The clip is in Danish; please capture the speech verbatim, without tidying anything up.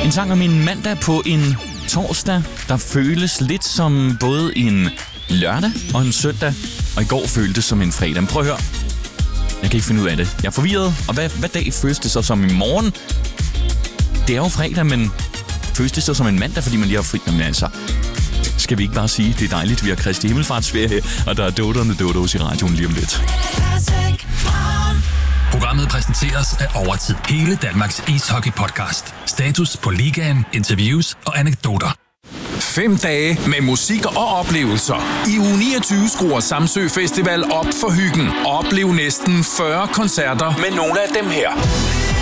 En sang om en mandag på en torsdag, der føles lidt som både en lørdag og en søndag, og i går føltes som en fredag. Men prøv at høre. Jeg kan ikke finde ud af det. Jeg er forvirret, og hvad, hvad dag føles det så som i morgen? Det er jo fredag, men føles det så som en mandag, fordi man lige har fri? Men altså, skal vi ikke bare sige, det er dejligt, vi har Kristi Himmelfartsferie, og der er doderne dodos i radioen lige om lidt. Programmet præsenteres af Overtid. Hele Danmarks ishockey-podcast. Status på ligaen, interviews og anekdoter. Fem dage med musik og oplevelser. I uge niogtyve skruer Samsø Festival op for hyggen. Oplev næsten fyrre koncerter med nogle af dem her.